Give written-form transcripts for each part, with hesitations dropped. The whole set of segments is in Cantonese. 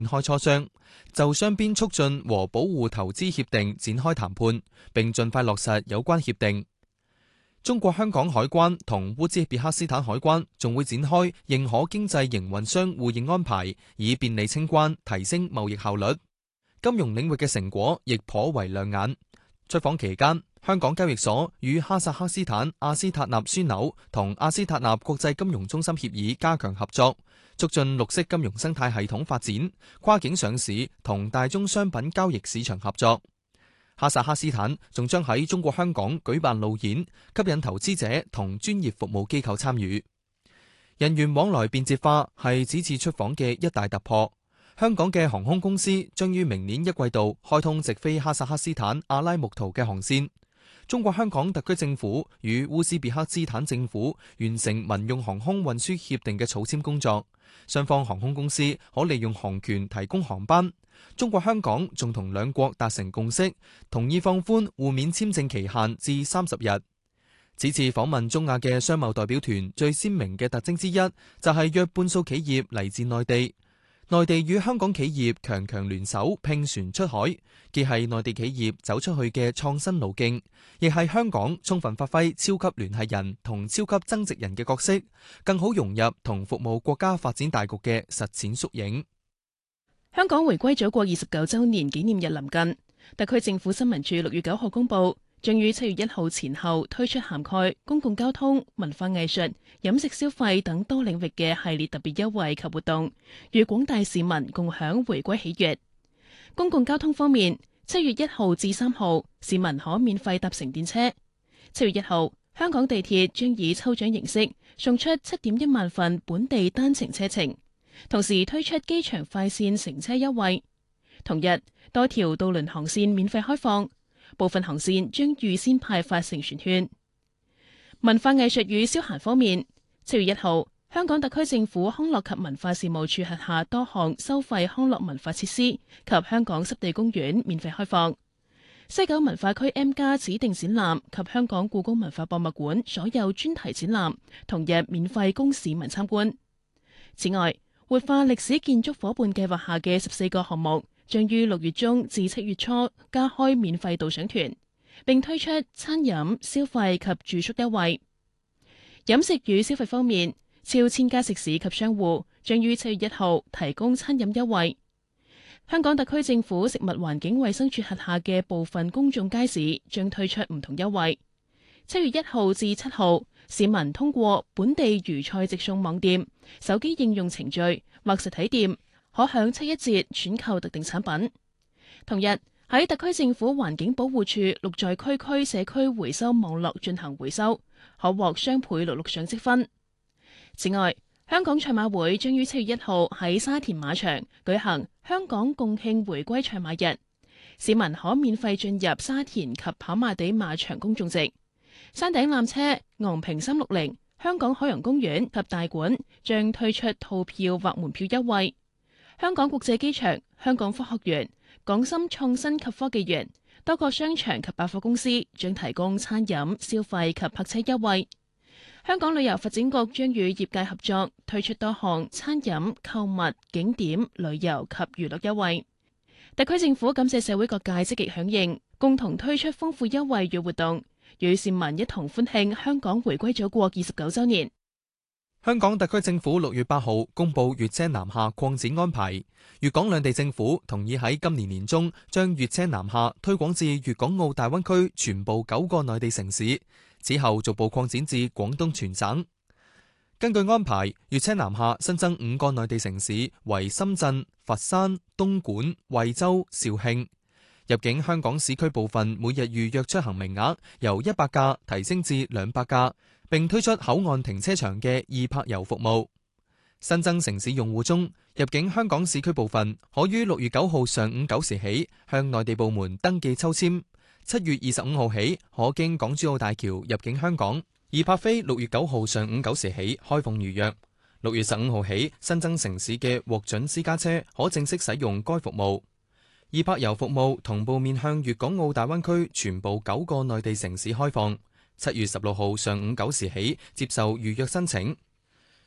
開磋商，就雙邊促進和保護投資協定展開談判，並盡快落實有關協定。中國香港海關同烏茲別克斯坦海關仲會展開認可經濟營運商互認安排，以便利清關，提升貿易效率。金融領域嘅成果亦頗為亮眼。出訪期間，香港交易所與哈薩克斯坦阿斯塔納樞紐同阿斯塔納國際金融中心協議加強合作，促進綠色金融生態系統發展、跨境上市同大宗商品交易市場合作。哈薩克斯坦仲將喺中國香港舉辦路演，吸引投資者同專業服務機構參與。人員往來便捷化係此次出訪嘅一大突破。香港嘅航空公司將於明年一季度開通直飛哈薩克斯坦阿拉木圖嘅航線。中國香港特區政府與烏茲別克斯坦政府完成民用航空運輸協定嘅草簽工作，雙方航空公司可利用航權提供航班。中國香港仲同兩國達成共識，同意放寬互免簽證期限至30日。此次訪問中亞嘅商貿代表團最鮮明嘅特徵之一，就係約半數企業嚟自內地。內地與香港企業強強聯手拼船出海，既係內地企業走出去嘅創新路徑，亦係香港充分發揮超級聯繫人同超級增值人嘅角色，更好融入同服務國家發展大局嘅實踐縮影。 香港回歸祖國29週年紀念日臨近，特區政府新聞處6月9號公佈，將於7月1號前後推出涵蓋公共交通、文化藝術、飲食消費等多領域嘅系列特別優惠及活動，與廣大市民共享回歸喜悅。公共交通方面，7月1號至3號，市民可免費搭乘電車。7月1號，香港地鐵將以抽獎形式送出7.1萬份本地單程車程，同時推出機場快線乘車優惠。同日，多條渡輪航線免費開放，部分航線將預先派發乘船券。文化藝術與消閒方面，7月1號，香港特區政府康樂及文化事務處轄下多項收費康樂文化設施及香港濕地公園免費開放。西九文化區 M+ 指定展覽及香港故宮文化博物館所有專題展覽同日免費供市民參觀。此外，活化歷史建築夥伴計劃下嘅14個項目將於6月中至7月初加開免費導賞團，並推出餐飲、消費及住宿優惠。飲食與消費方面，超1000家食肆及商戶將於7月1號提供餐飲優惠。香港特區政府食物環境衛生署轄下嘅部分公眾街市將推出唔同優惠。7月1號至7號，市民通過本地魚菜直送網店、手機應用程序或實體店，可享7一折選購特定產品。同日，喺特區政府環境保護署綠在區區社區回收網絡進行回收，可獲雙倍66上積分。此外，香港賽馬會將於7月1號喺沙田馬場舉行香港共慶回歸賽馬日，市民可免費進入沙田及跑馬地馬場公眾席。山頂纜車、昂坪360、香港海洋公園及大館將推出套票或門票優惠。香港國際機場、香港科學園、港深創新及科技園、多個商場及百貨公司將提供餐飲、消費及泊車優惠。香港旅遊發展局將與業界合作，推出多項餐飲、購物、景點、旅遊及娛樂優惠。特區政府感謝社會各界積極響應，共同推出豐富優惠與活動，與市民一同歡慶香港回歸祖國29週年。 香港特區政府6月8號公布粵車南下擴展安排，粵港兩地政府同意喺今年年中將粵車南下推廣至粵港澳大灣區全部9個內地城市，此後逐步擴展至廣東全省。根據安排，粵車南下新增5個內地城市，為深圳、佛山、東莞、惠州、肇慶。入境香港市區部分每日預約出行名額由100架提升至200架，並推出口岸停車場嘅易泊遊服務。新增城市用戶中，入境香港市區部分可於6月9號上午9時起向內地部門登記抽籤，7月25號起可經港珠澳大橋入境香港。易泊飛6月9號上午9時起開放預約。6月15號起，新增城市嘅獲准私家車可正式使用該服務。易泊遊服務同步面向粵港澳大灣區全部9個內地城市開放，7月16號上午9時起接受預約申請。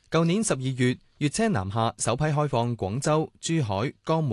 舊年12月，粵車南下首批開放廣州、珠海、江門